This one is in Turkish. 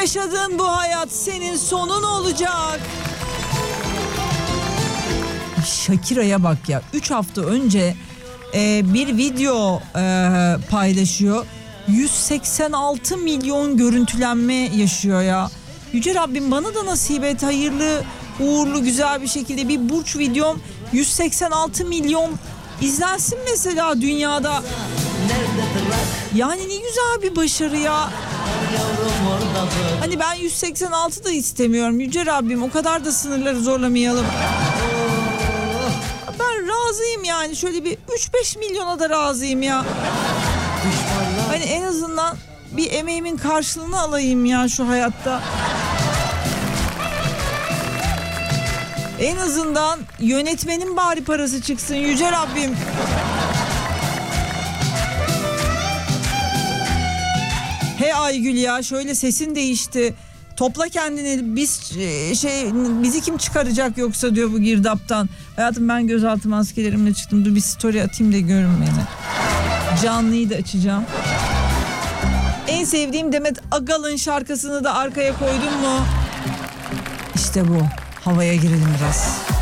yaşadığın bu hayat senin sonun olacak. Shakira'ya bak ya, 3 hafta önce bir video paylaşıyor. 186 milyon görüntülenme yaşıyor ya. Yüce Rabbim bana da nasip et, hayırlı, uğurlu, güzel bir şekilde bir burç videom 186 milyon izlensin mesela dünyada. Yani ne güzel bir başarı ya. Hani ben 186 da istemiyorum Yüce Rabbim, o kadar da sınırları zorlamayalım. Ben razıyım yani, şöyle bir 3-5 milyona da razıyım ya. Hani en azından bir emeğimin karşılığını alayım ya şu hayatta. En azından yönetmenin bari parası çıksın Yüce Rabbim. Hey Aygül ya, şöyle sesin değişti. Topla kendini, bizi kim çıkaracak yoksa diyor bu girdaptan. Hayatım ben gözaltı maskelerimle çıktım. Dur bir story atayım da görün beni. Canlıyı da açacağım. En sevdiğim Demet Akalın şarkısını da arkaya koydum mu? İşte bu. Havaya girelim biraz.